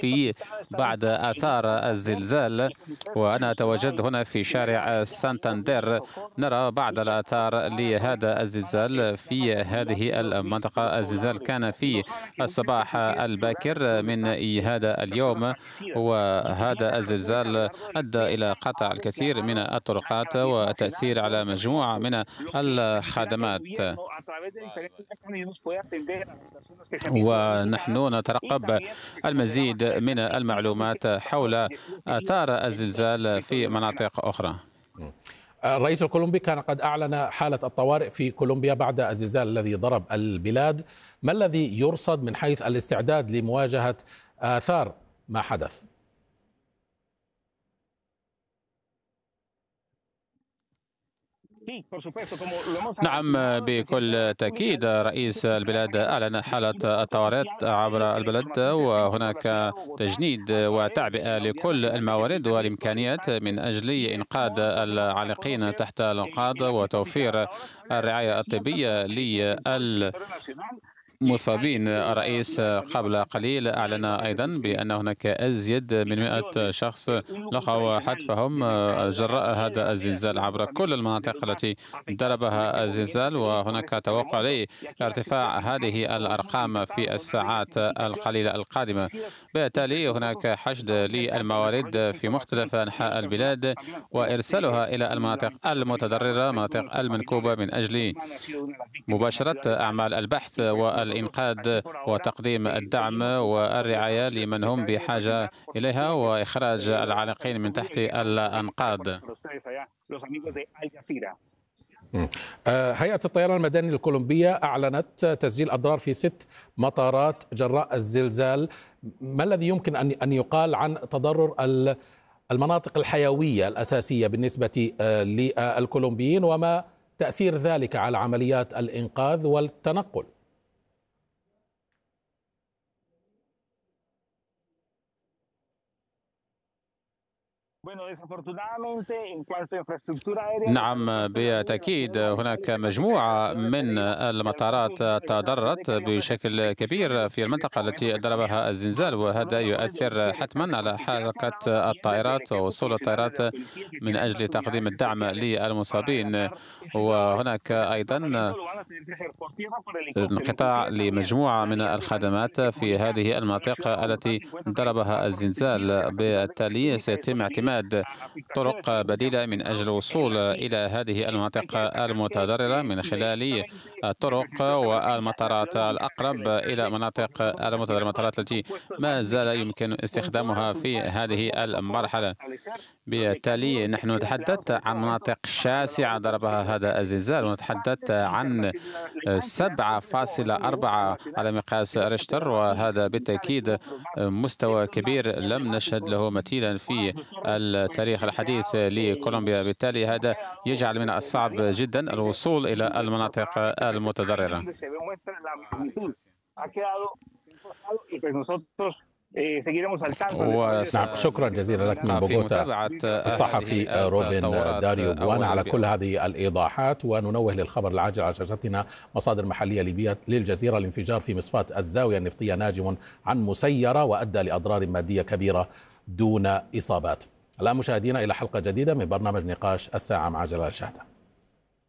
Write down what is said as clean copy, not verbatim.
في بعد آثار الزلزال، وأنا تواجدت هنا في شارع سانتاندير. نرى بعض الآثار لهذا الزلزال في هذه المنطقة. الزلزال كان في الصباح الباكر من هذا اليوم، وهذا الزلزال أدى إلى قطع الكثير من الطرقات وتأثير على مجموعة من الخدمات. ونحن نترقب المزيد من المعلومات حول آثار الزلزال في مناطق أخرى. الرئيس الكولومبي كان قد أعلن حالة الطوارئ في كولومبيا بعد الزلزال الذي ضرب البلاد. ما الذي يرصد من حيث الاستعداد لمواجهة آثار ما حدث؟ نعم، بكل تأكيد رئيس البلاد أعلن حالة الطوارئ عبر البلد، وهناك تجنيد وتعبئة لكل الموارد والإمكانيات من أجل إنقاذ العالقين تحت الأنقاض وتوفير الرعاية الطبية مصابين. الرئيس قبل قليل أعلن أيضا بأن هناك أزيد من 100 شخص لقوا حتفهم جراء هذا الزلزال عبر كل المناطق التي ضربها الزلزال، وهناك توقع لارتفاع هذه الأرقام في الساعات القليلة القادمة. بالتالي هناك حشد للموارد في مختلف أنحاء البلاد وإرسالها إلى المناطق المتضررة، المناطق المنكوبة، من أجل مباشرة أعمال البحث والإنقاذ وتقديم الدعم والرعاية لمن هم بحاجة إليها وإخراج العالقين من تحت الأنقاض. هيئة الطيران المدني الكولومبية أعلنت تسجيل أضرار في 6 مطارات جراء الزلزال. ما الذي يمكن أن يقال عن تضرر المناطق الحيوية الأساسية بالنسبة للكولومبيين، وما تأثير ذلك على عمليات الإنقاذ والتنقل؟ نعم، بالتأكيد هناك مجموعة من المطارات تضررت بشكل كبير في المنطقة التي ضربها الزلزال، وهذا يؤثر حتما على حركة الطائرات ووصول الطائرات من أجل تقديم الدعم للمصابين. وهناك أيضا انقطاع لمجموعة من الخدمات في هذه المناطق التي ضربها الزلزال. بالتالي سيتم اعتماد طرق بديلة من أجل الوصول إلى هذه المناطق المتضررة من خلال الطرق والمطارات الأقرب إلى مناطق المتضررة، المطارات التي ما زال يمكن استخدامها في هذه المرحلة. بالتالي نحن نتحدث عن مناطق شاسعة ضربها هذا الزلزال، ونتحدث عن 7.4 على مقياس ريشتر، وهذا بالتأكيد مستوى كبير لم نشهد له مثيلا في التاريخ الحديث لكولومبيا. بالتالي هذا يجعل من الصعب جدا الوصول إلى المناطق المتضررة. نعم، شكرا جزيلا لك من بوغوتا الصحفي روبن داريو بوانا على كل هذه الإيضاحات. وننوه للخبر العاجل على شاشتنا: مصادر محلية ليبية للجزيرة: الانفجار في مصفاة الزاوية النفطية ناجم عن مسيرة وأدى لأضرار مادية كبيرة دون إصابات. الآن مشاهدينا إلى حلقة جديدة من برنامج نقاش الساعة مع جلال شهدة.